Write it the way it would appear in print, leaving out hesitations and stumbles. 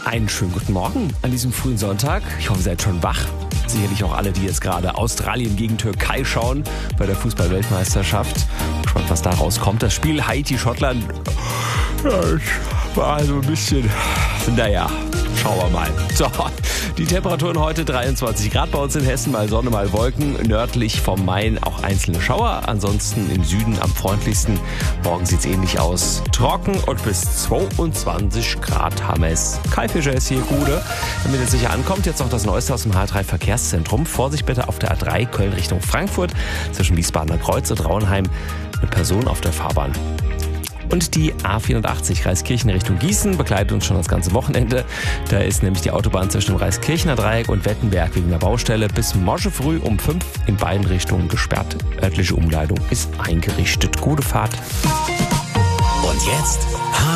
Einen schönen guten Morgen an diesem frühen Sonntag. Ich hoffe, ihr seid schon wach. Sicherlich auch alle, die jetzt gerade Australien gegen Türkei schauen bei der Fußball-Weltmeisterschaft. Gespannt, was da rauskommt. Das Spiel Haiti-Schottland war also ein bisschen, naja, schauen wir mal. So, die Temperaturen heute 23 Grad bei uns in Hessen, mal Sonne, mal Wolken. Nördlich vom Main auch einzelne Schauer. Ansonsten im Süden am freundlichsten. Morgen sieht es ähnlich aus. Trocken und bis 22 Grad haben wir es. Kai Fischer ist hier, Gude. Damit es sicher ankommt, jetzt noch das Neueste aus dem H3 Verkehrszentrum. Vorsicht bitte auf der A3 Köln Richtung Frankfurt. Zwischen Wiesbadener Kreuz und Rauenheim eine Person auf der Fahrbahn. Und die A84 Reiskirchen Richtung Gießen begleitet uns schon das ganze Wochenende. Da ist nämlich die Autobahn zwischen dem Reiskirchener Dreieck und Wettenberg wegen der Baustelle bis morgen früh um 5 in beiden Richtungen gesperrt. Örtliche Umleitung ist eingerichtet. Gute Fahrt. Und jetzt